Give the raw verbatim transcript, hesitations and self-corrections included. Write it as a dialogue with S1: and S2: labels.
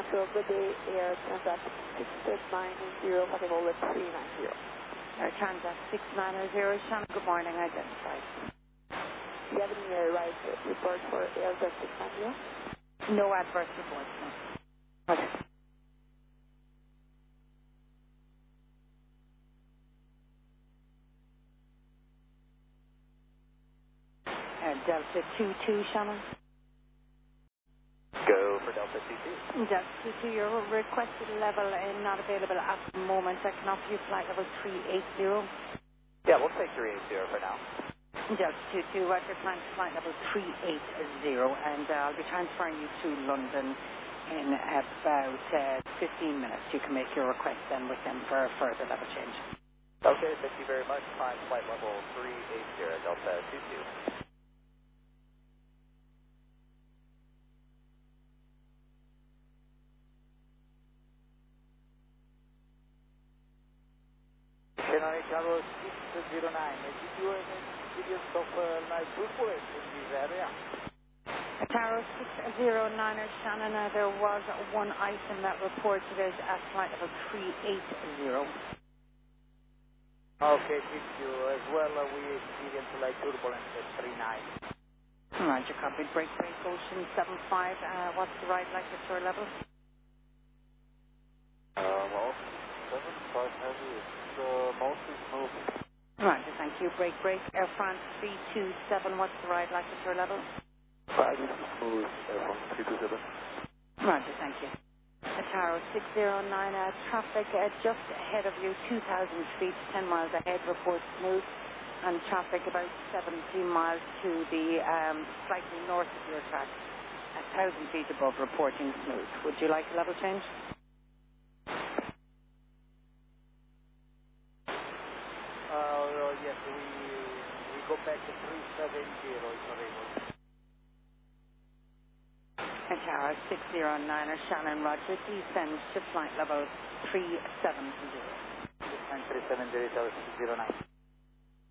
S1: Central, good day, Air Transat six nine zero, possible with three nine zero.
S2: Air Transat six nine zero, Shannon, good morning, identified.
S1: Do you have any uh, right report for Air Transat six nine zero?
S2: No adverse reports, no.
S1: Okay.
S2: Air Delta two two, Shannon.
S3: Go for Delta two two.
S2: Delta two two, your requested level and not available at the moment. I can offer you flight level three eight zero.
S3: Yeah, we'll take three eight zero for now.
S2: Delta two two, Roger, climb to flight level three eight zero, and uh, I'll be transferring you to London in about uh, fifteen minutes. You can make your request then with them for a further level change.
S3: Okay, thank you very much. Climb flight level three eight zero, Delta two two.
S4: Chennai Tower six zero nine, did you have any experience of uh, night turbulence in this area?
S2: Taro six zero nine, Shannon, uh, there was one item that reported it at flight level three eight zero.
S4: Okay, thank you. As well, uh, we experienced light turbulence at three nine.
S2: Roger, copied. Break, break, Ocean seven five. Uh, what's the right lecture level?
S4: Uh, well, seven five heavy, it's uh, mostly smooth.
S2: Roger, thank you. Break, break. Air France three two seven, what's the right lecture level?
S4: Five is smooth, uh, from three two seven.
S2: Roger, thank you. Ataro six zero nine, uh, traffic uh, just ahead of you, two thousand feet, ten miles ahead, report smooth, and traffic about seventy miles to the um, slightly north of your track, one thousand feet above, reporting smooth. Would you like a level change?
S4: Uh, well, yes, we we go back to three seven zero if available.
S2: Ataro six zero nine, Shannon, Roger, descend to flight level three seven zero.
S4: Descend three seven zero, zero nine.